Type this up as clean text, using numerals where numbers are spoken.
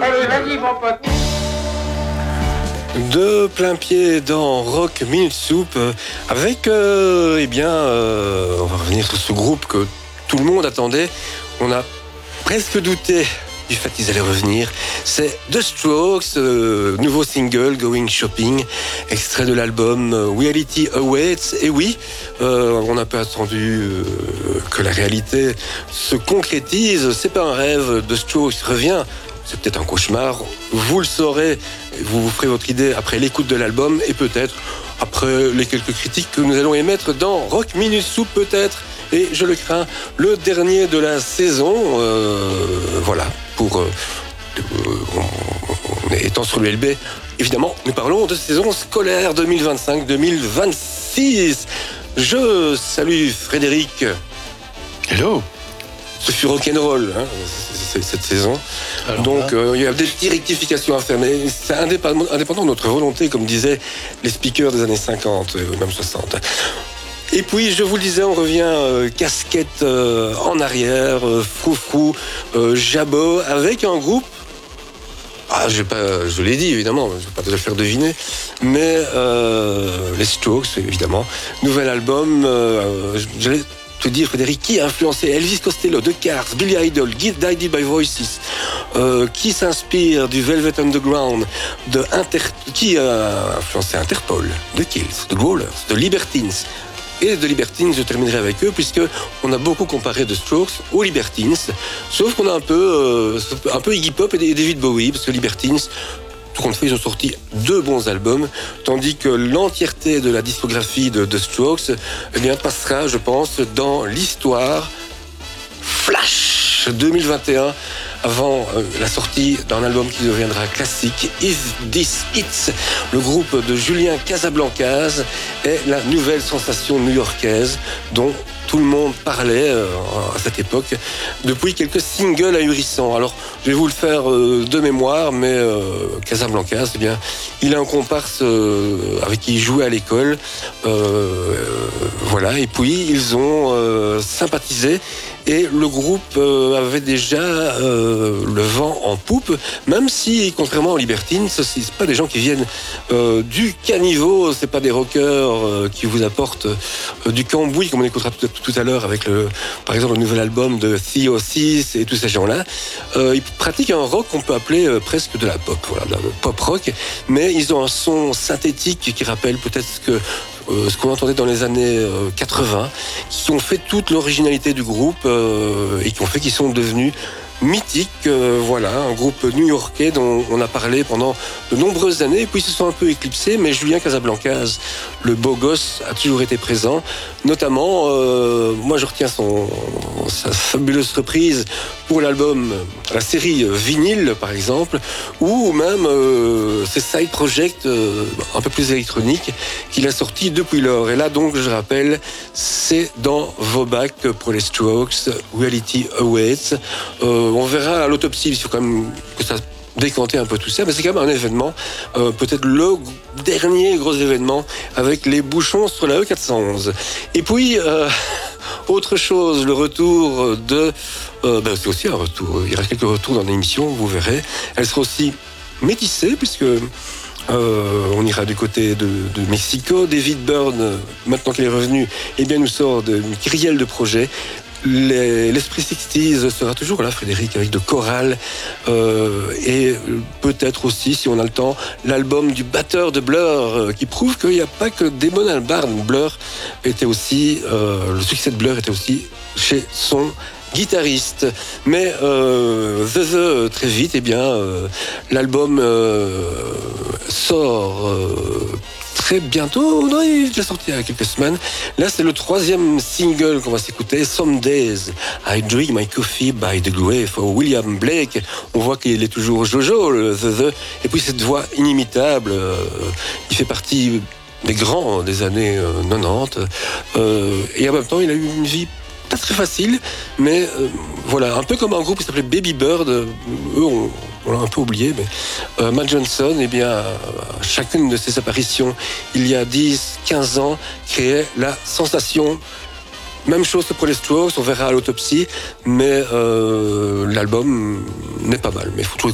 Allez, vas-y, mon pote. De plein pied dans Rock Minute Soup avec, on va revenir sur ce groupe que tout le monde attendait. On a presque douté du fait qu'ils allaient revenir. C'est The Strokes, nouveau single, Going Shopping, extrait de l'album Reality Awaits. Et oui, on a peu attendu que la réalité se concrétise. C'est pas un rêve, The Strokes revient. C'est peut-être un cauchemar, vous le saurez, vous vous ferez votre idée après l'écoute de l'album et peut-être après les quelques critiques que nous allons émettre dans Rock Minute Soup peut-être, et je le crains, le dernier de la saison, étant sur l'ULB, évidemment, nous parlons de saison scolaire 2025-2026. Je salue Frédéric. Hello. Ce fut rock'n'roll, cette saison. Alors, donc, il y a des petites rectifications à faire, mais c'est indépendant de notre volonté, comme disaient les speakers des années 50, même 60. Et puis, je vous le disais, on revient casquette en arrière, froufrou, jabot, avec un groupe. Je l'ai dit, évidemment, je ne vais pas te le faire deviner, mais les Strokes, évidemment. Nouvel album, j'allais te dire, Frédéric, qui a influencé Elvis Costello, The Cars, Billy Idol, Guided by Voices, qui s'inspire du Velvet Underground, qui a influencé Interpol, The Kills, The Growlers, The Libertines. Et de Libertines, je terminerai avec eux, puisqu'on a beaucoup comparé The Strokes aux Libertines, sauf qu'on a un peu Iggy Pop et David Bowie, parce que Libertines, tout compte fait, ils ont sorti 2 bons albums, tandis que l'entièreté de la discographie de The Strokes passera, je pense, dans l'histoire Flash 2021, avant la sortie d'un album qui deviendra classique, Is This It, le groupe de Julien Casablancas est la nouvelle sensation new-yorkaise dont tout le monde parlait à cette époque, depuis quelques singles ahurissants. Alors, je vais vous le faire de mémoire, mais Casablancas, il a un comparse avec qui il jouait à l'école. Et puis ils ont sympathisé. Et le groupe avait déjà le vent en poupe, même si, contrairement aux Libertines, c'est pas des gens qui viennent du caniveau, c'est pas des rockers qui vous apportent du cambouis, comme on écoutera tout à l'heure avec par exemple le nouvel album de Theo6 et tous ces gens-là. Ils pratiquent un rock qu'on peut appeler presque de la pop, de la pop rock, mais ils ont un son synthétique qui rappelle peut-être ce qu'on entendait dans les années 80, qui ont fait toute l'originalité du groupe et qui ont fait qu'ils sont devenus mythiques. Un groupe new-yorkais dont on a parlé pendant de nombreuses années, et puis ils se sont un peu éclipsés, mais Julien Casablancas, le beau gosse, a toujours été présent. Notamment, moi je retiens sa fabuleuse reprise pour l'album, la série Vinyle par exemple, ou même ses side projects un peu plus électroniques qu'il a sortis depuis lors. Et là donc, je rappelle, c'est dans vos bacs pour les Strokes, Reality Awaits. On verra à l'autopsie, il faut quand même que ça décanter un peu tout ça, mais c'est quand même un événement, peut-être le dernier gros événement avec les bouchons sur la E411. Et puis, autre chose, le retour de... c'est aussi un retour, il reste quelques retours dans l'émission, vous verrez. Elle sera aussi métissée, puisque... on ira du côté de Mexico. David Byrne, maintenant qu'il est revenu, nous sort d'une kyrielle de projets. L'esprit 60s sera toujours là, Frédéric, avec de chorales et peut-être aussi, si on a le temps, l'album du batteur de Blur qui prouve qu'il n'y a pas que des bons albums. Blur était aussi, le succès de Blur était aussi chez son guitariste. Mais très vite, l'album sort très bientôt. Non, il est déjà sorti il y a quelques semaines. Là, c'est le 3e single qu'on va s'écouter, Some Days I Drink My Coffee by the Grave for William Blake. On voit qu'il est toujours Jojo, le The. Et puis cette voix inimitable, il fait partie des grands des années 90. Et en même temps, il a eu une vie pas très facile, mais un peu comme un groupe qui s'appelait Baby Bird. Eux, on l'a un peu oublié, mais Matt Johnson, à chacune de ses apparitions, il y a 10-15 ans, créait la sensation. Même chose que pour les Strokes, on verra à l'autopsie, mais l'album n'est pas mal. Mais il faut toujours